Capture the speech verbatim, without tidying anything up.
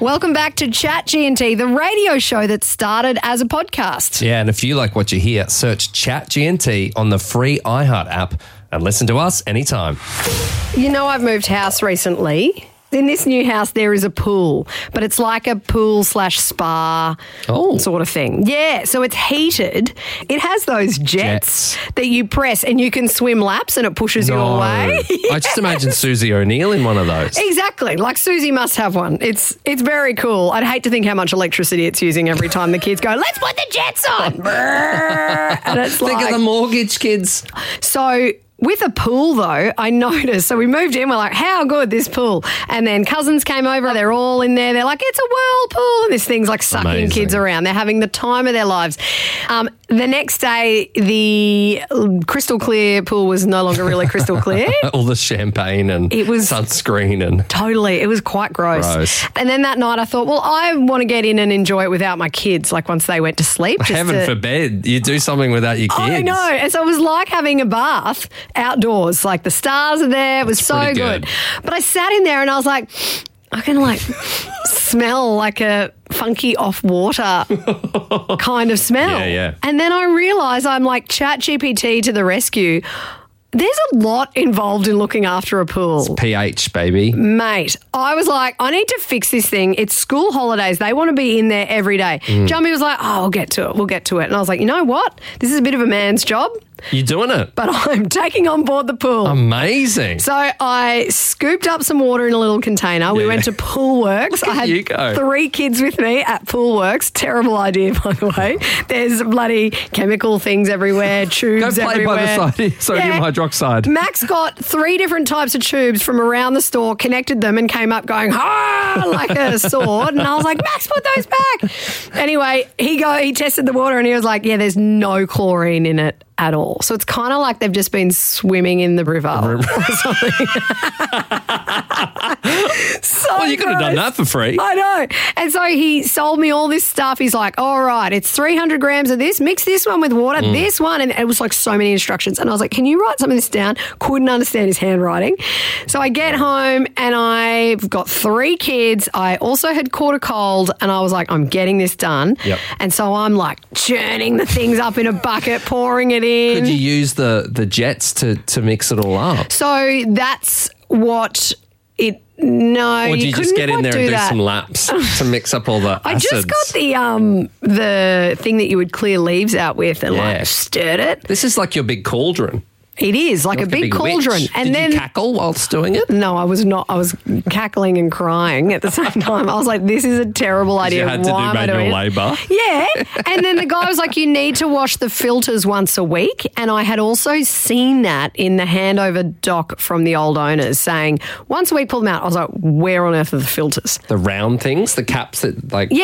Welcome back to Chat G and T, the radio show that started as a podcast. Yeah, and if you like what you hear, search Chat G and T on the free iHeart app and listen to us anytime. You know, I've moved house recently. In this new house, there is a pool, but it's like a pool slash spa Oh. sort of thing. Yeah, so it's heated. It has those jets, Jets. that you press and you can swim laps and it pushes you away. I just imagine Susie O'Neill in one of those. Exactly. Like Susie must have one. It's it's very cool. I'd hate to think how much electricity it's using every time the kids go, let's put the jets on. Brrr. And it's Think like, of the mortgage kids. so with a pool, though, I noticed. So we moved in. We're like, how good, this pool. And then cousins came over. They're all in there. They're like, it's a whirlpool. And this thing's like sucking Amazing. kids around. They're having the time of their lives. Um, the next day, the crystal clear pool was no longer really crystal clear. All the champagne and It was- sunscreen and... Totally. It was quite gross. Gross. And then that night I thought, well, I want to get in and enjoy it without my kids, like once they went to sleep. just Heaven to- forbid you do something without your kids. I know. And so it was like having a bath outdoors. Like the stars are there. It was so pretty good. good. But I sat in there and I was like, I can like smell like a funky off water kind of smell. Yeah, yeah. And then I realised I'm like Chat G P T to the rescue. There's a lot involved in looking after a pool. pH, baby. Mate, I was like, I need to fix this thing. It's school holidays. They want to be in there every day. Mm. Jumpy was like, oh, we'll get to it. We'll get to it. And I was like, you know what? This is a bit of a man's job, You're doing it. but I'm taking on board the pool. Amazing. So I scooped up some water in a little container. We Yeah. went to Pool Works. Look at I had you go. three kids with me at Pool Works. Terrible idea, by the way. There's bloody chemical things everywhere, Go tubes play everywhere. by the side, sodium Yeah. hydroxide. Max got three different types of tubes from around the store, connected them and came up going, ah, like a sword. And I was like, Max, put those back. Anyway, he go, he tested the water and he was like, yeah, there's no chlorine in it at all. So it's kind of like they've just been swimming in the river or something. So Well, you could have done gross. that for free. I know. And so he sold me all this stuff. He's like, all right, it's three hundred grams of this. Mix this one with water, Mm. this one. And it was like so many instructions. And I was like, can you write some of this down? Couldn't understand his handwriting. So I get home and I've got three kids. I also had caught a cold and I was like, I'm getting this done. Yep. And so I'm like churning the things up in a bucket, pouring it in. Could you use the, the jets to, to mix it all up? So that's what it. No, Or do you, just couldn't get in quite there do and do that. some laps to mix up all the I acids? just got the um the thing that you would clear leaves out with and Yeah. like stirred it. This is like your big cauldron. It is like, Like a big, witch. cauldron, and Did then you cackle whilst doing it? no, I was not. I was cackling and crying at the same time. I was like, "This is a terrible idea. You had to Why do am I doing manual it?" labour. Yeah, and then the guy was like, "You need to wash the filters once a week." And I had also seen that in the handover doc from the old owners saying once a week, pull them out. I was like, "Where on earth are the filters?" The round things, the caps that like Yeah,